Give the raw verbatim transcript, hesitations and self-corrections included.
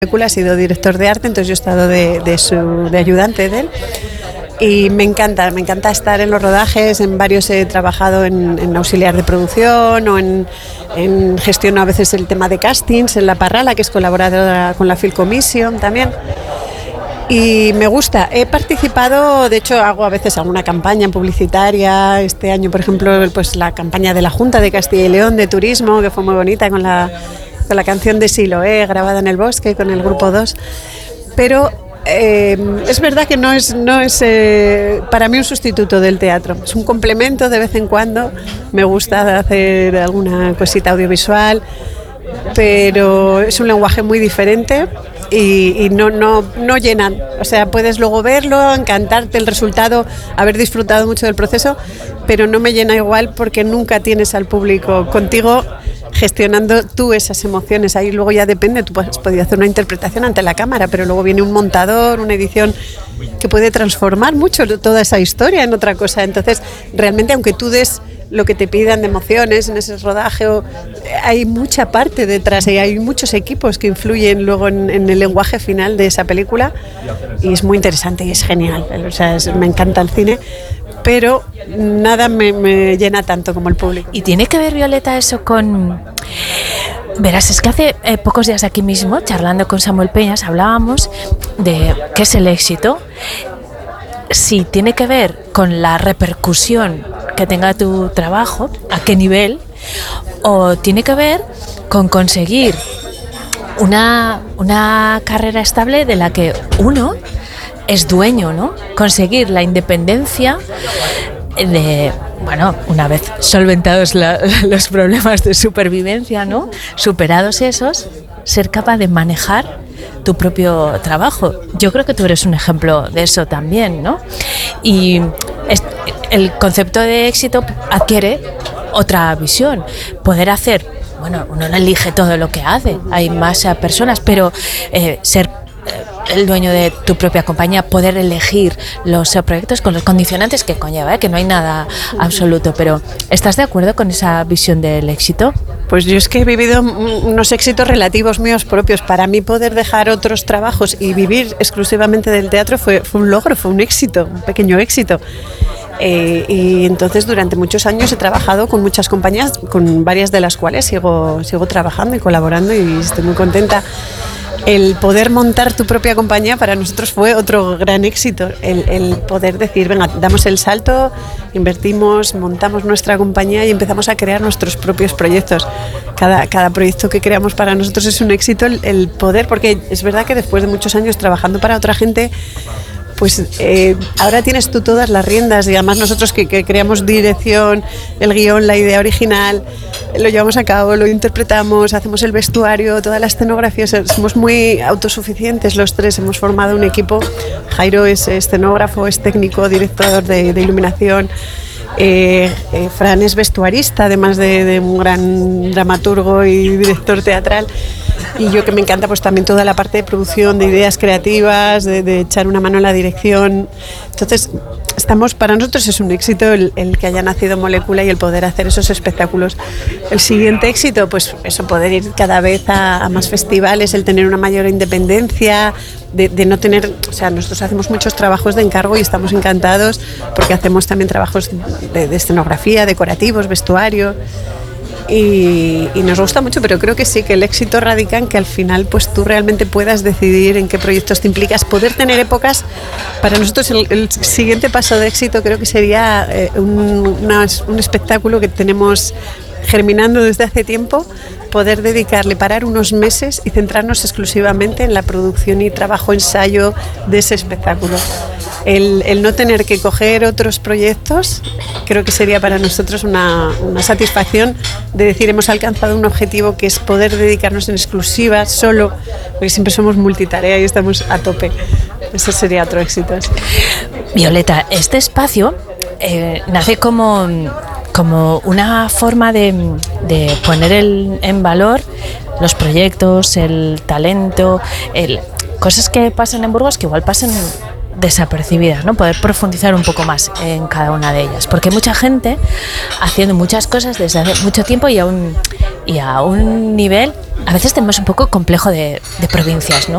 película ha sido director de arte, entonces yo he estado de, de, su, de ayudante de él. Y me encanta, me encanta estar en los rodajes, en varios he trabajado en, en auxiliar de producción o en, en gestión a veces el tema de castings, en La Parrala, que es colaboradora con la Film Commission también. Y me gusta, he participado, de hecho hago a veces alguna campaña publicitaria, este año por ejemplo pues la campaña de la Junta de Castilla y León de Turismo, que fue muy bonita con la, con la canción de Siloé grabada en el bosque con el grupo dos, pero eh, es verdad que no es, no es eh, para mí un sustituto del teatro, es un complemento de vez en cuando, me gusta hacer alguna cosita audiovisual, pero es un lenguaje muy diferente y, y no, no, no llenan, o sea, puedes luego verlo, encantarte el resultado, haber disfrutado mucho del proceso, pero no me llena igual porque nunca tienes al público contigo gestionando tú esas emociones, ahí luego ya depende, tú has podido hacer una interpretación ante la cámara, pero luego viene un montador, una edición que puede transformar mucho toda esa historia en otra cosa, entonces realmente aunque tú des lo que te pidan de emociones en ese rodaje, hay mucha parte detrás y hay muchos equipos que influyen luego en, en el lenguaje final de esa película y es muy interesante y es genial, o sea, es, me encanta el cine, pero nada me, me llena tanto como el público. ¿Y tiene que ver, Violeta, eso con...? Verás, es que hace eh, pocos días aquí mismo, charlando con Samuel Peñas, hablábamos de qué es el éxito. Si tiene que ver con la repercusión que tenga tu trabajo, a qué nivel, o tiene que ver con conseguir una, una carrera estable de la que uno es dueño, ¿no? Conseguir la independencia de, bueno, una vez solventados la, los problemas de supervivencia, ¿no? Superados esos, ser capaz de manejar tu propio trabajo. Yo creo que tú eres un ejemplo de eso también, ¿no? Y es, el concepto de éxito adquiere otra visión. Poder hacer, bueno, uno no elige todo lo que hace, hay más personas, pero eh, ser el dueño de tu propia compañía, poder elegir los proyectos con los condicionantes que conlleva, ¿eh? Que no hay nada absoluto, pero ¿estás de acuerdo con esa visión del éxito? Pues yo es que he vivido unos éxitos relativos míos propios. Para mí poder dejar otros trabajos y vivir exclusivamente del teatro fue, fue un logro, fue un éxito, un pequeño éxito. Eh, y entonces durante muchos años he trabajado con muchas compañías, con varias de las cuales sigo, sigo trabajando y colaborando y estoy muy contenta. El poder montar tu propia compañía para nosotros fue otro gran éxito, el, el poder decir, venga, damos el salto, invertimos, montamos nuestra compañía y empezamos a crear nuestros propios proyectos. Cada, cada proyecto que creamos para nosotros es un éxito, el, el poder, porque es verdad que después de muchos años trabajando para otra gente, pues eh, ahora tienes tú todas las riendas y además nosotros que, que creamos dirección, el guión, la idea original, lo llevamos a cabo, lo interpretamos, hacemos el vestuario, toda la escenografía, somos muy autosuficientes los tres, hemos formado un equipo, Jairo es escenógrafo, es técnico, director de, de iluminación, eh, eh, Fran es vestuarista, además de, de un gran dramaturgo y director teatral. Y yo que me encanta pues también toda la parte de producción, de ideas creativas, de, de echar una mano en la dirección. Entonces, estamos, para nosotros es un éxito el, el que haya nacido Molécula y el poder hacer esos espectáculos. El siguiente éxito, pues eso, poder ir cada vez a, a más festivales, el tener una mayor independencia, de, de no tener, o sea, nosotros hacemos muchos trabajos de encargo y estamos encantados porque hacemos también trabajos de, de escenografía, decorativos, vestuario. Y, y nos gusta mucho, pero creo que sí, que el éxito radica en que al final pues tú realmente puedas decidir en qué proyectos te implicas, poder tener épocas. Para nosotros el, el siguiente paso de éxito creo que sería eh, un, una, un espectáculo que tenemos germinando desde hace tiempo, poder dedicarle, parar unos meses y centrarnos exclusivamente en la producción y trabajo, ensayo de ese espectáculo. El, el no tener que coger otros proyectos creo que sería para nosotros una, una satisfacción de decir hemos alcanzado un objetivo que es poder dedicarnos en exclusiva solo, porque siempre somos multitarea y estamos a tope. Ese sería otro éxito. Violeta, este espacio eh, nace como, como una forma de, de poner el, en valor los proyectos, el talento, el, cosas que pasan en Burgos que igual pasan desapercibidas, ¿no? Poder profundizar un poco más en cada una de ellas, porque hay mucha gente haciendo muchas cosas desde hace mucho tiempo y a un, y a un nivel, a veces tenemos un poco complejo de, de provincias, ¿no?